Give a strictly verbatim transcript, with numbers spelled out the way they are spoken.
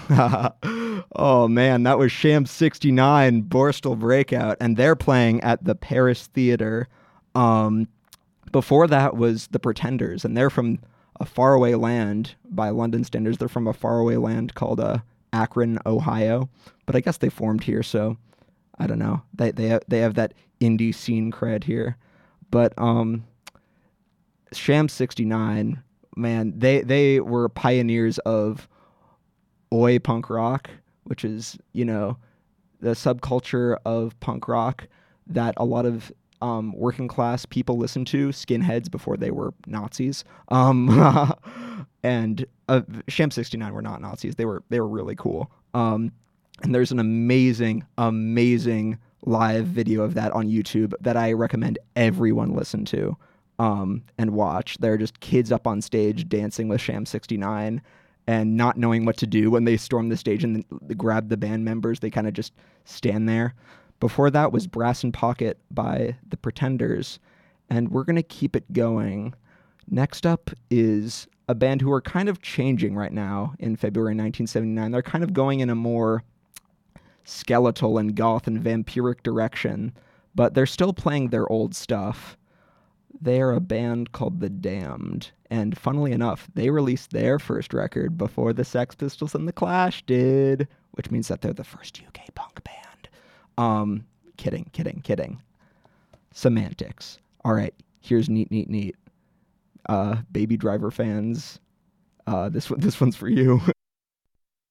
Oh man, that was Sham sixty-nine, Borstal Breakout, and they're playing at the Paris Theater. Um, Before that was the Pretenders, and they're from a faraway land by London standards. They're from a faraway land called uh, Akron, Ohio, but I guess they formed here, so I don't know. They they have, they have that indie scene cred here, but um, Sham sixty-nine, man, they they were pioneers of oi punk rock, which is, you know, the subculture of punk rock that a lot of um, working class people listened to, skinheads before they were Nazis. Um, and uh, Sham sixty-nine were not Nazis. They were they were really cool. Um, and there's an amazing, amazing live video of that on YouTube that I recommend everyone listen to um, and watch. They're just kids up on stage dancing with Sham sixty-nine and not knowing what to do when they storm the stage and grab the band members. They kind of just stand there. Before that was Brass and Pocket by the Pretenders, and we're going to keep it going. Next up is a band who are kind of changing right now in February nineteen seventy-nine. They're kind of going in a more skeletal and goth and vampiric direction, but they're still playing their old stuff. They're a band called The Damned, and funnily enough, they released their first record before the Sex Pistols and the Clash did, which means that they're the first U K punk band. Um, kidding, kidding, kidding. Semantics. All right, here's Neat, Neat, Neat. Uh, Baby Driver fans, uh, this one, this one's for you.